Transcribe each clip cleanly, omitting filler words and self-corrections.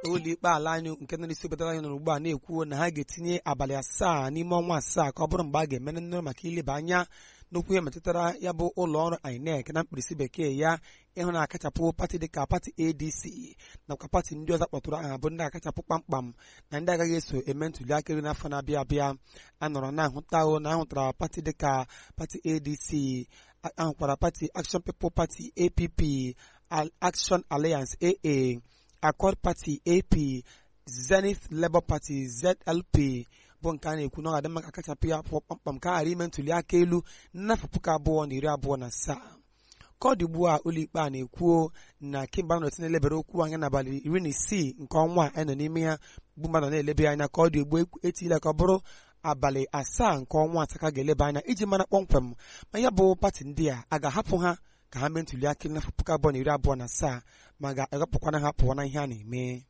ụlọikpe ala anyị nke nọ n'isi obodo anyị nọ ugbu a na-ekwu na ha ga-etinye abalị 7 n'ime ọnwa 7 ka ọ bụrụ mgbe a ga-emere nnọrọ maka ileba anya n'okwu ihe metụtara ya bụ ụlọ ọrụ INEC na mkpirisi bekee ya ịhụ na akachapụ pati dịka pati ADC nakwa pati ndị ọzọ kpọtụrụ aha bụ ndị akachapụ kpamkpam na ndị agaghị eso eme ntuli aka elu n'afọ na-abịa abịa. A nọrọ na-ahụta na ahụtara pati dịka pati ADC, ahụkwara pati Action People Party APP, Action Alliance AA, Accord Party AP, Zenith Labour Party ZLP bụ nke a na-ekwu na ọ ga-adị maka akachapụ ya pụọ kpamkpam ka ghara ime ntuli aka elu n'afọ 2027. Ka ọ dị ugbu a ụlọikpe a na-ekwu na kemgbe anọ na-elebere okwu anya n'abalị 16 nke ọnwa a nọ n'ime ya bụ mmadụ na-elebe anya ka ọ dị ugbu etile ka ọ bụrụ abalị 7 nke ọnwa atọ ka ga-eleba anya iji mara kpọmkwem ma ya bụ pati ndị a ga-ahapụ ha ka ha mee ntuli aka elu n'afọ 2027 ma ga-aghapụkwana ha pụọ na ihe a na-eme.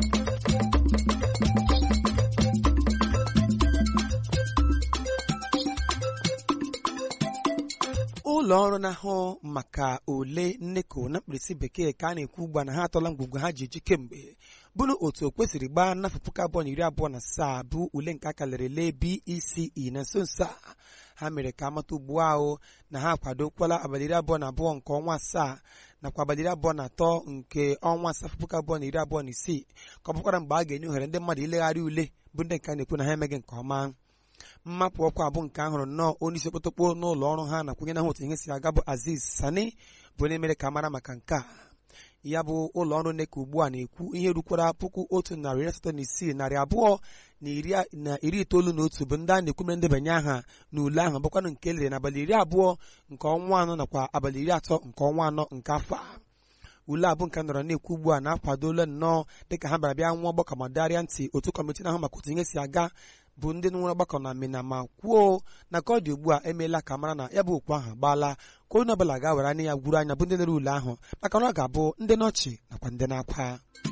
Ụlọ ọrụ na-ahụ maka ule NECO na mkpirisi bekee ka a na-ekwu ugbu a na ha atọla ngwugwu ha ji eji kemgbe bụrụ otu o kwesịrị gbaa n'afọ 2027 bụ ule nke aka lerele BECE na nso nso a. Ha mere ka amata ugbu ahụ na ha akwadokwala abalị 22 nke ọnwa 7 nakwa abalị 23 nke ọnwa 2026 ka ọ bụkwara mgbe a ga-enye ohere ndị mmadụ ilegharị ule bụ ndị nke a na-ekwu na ha emeghị nke ọma. Mmapụ ọkwa abụ nke ahụrụ nnọọ onye isi okpotokpo n'ụlọ ọrụ ha nakwenye na ha otu ihe si aga bụ Aziz Sani bụ onye mere ka mara maka nke a. Ya bụ ụlọ ọrụ NECO ugbu a na-ekwu ihe rukwara 1,186,291 bụ ndị a na-ekwu mere ndebanye aha na ule ahụ bụkwanụ nke elere n'abalị 20 nke ọnwa 4 nakwa abalị 30 nke ọnwa 4 nke afọ a. Ule abụ nke nọrọ na-ekwu ugbu a na-akwadola nnọọ dịka ha bịara bịa nwa ọgbakọ ma darịa ntị otu kọmitii na-ahụ maka otu ihe si aga bụ ndị nwere ọgbakọ na Mina ma kwuo na ka ọ dị ugbu a emeela ka mara na ya bụ okwu ahụ agbaala ka onye ọbụla ga-were anya ya gwuru anya bụ ndị nere ule ahụ maka na ọ ga-abụ ndị n'ọchị nakwa ndị na-akwa.